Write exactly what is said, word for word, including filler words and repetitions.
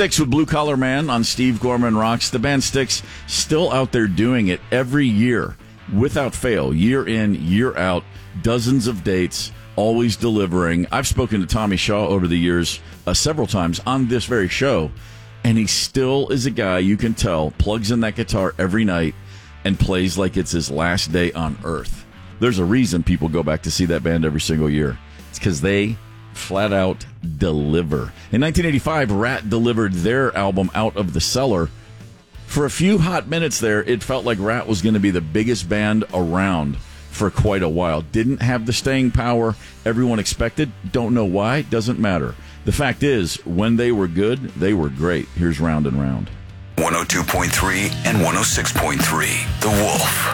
Styx with Blue Collar Man on Steve Gorman Rocks. The band Styx still out there doing it every year without fail, year in, year out, dozens of dates, always delivering. I've spoken to Tommy Shaw over the years uh, several times on this very show, and he still is a guy you can tell plugs in that guitar every night and plays like it's his last day on earth. There's a reason people go back to see that band every single year. It's because they flat out deliver. In nineteen eighty-five, Rat delivered their album Out of the Cellar. For a few hot minutes there, it felt like Rat was going to be the biggest band around for quite a while. Didn't have the staying power everyone expected. Don't know why. Doesn't matter. The fact is, when they were good, they were great. Here's Round and Round. one oh two point three and one oh six point three, The Wolf.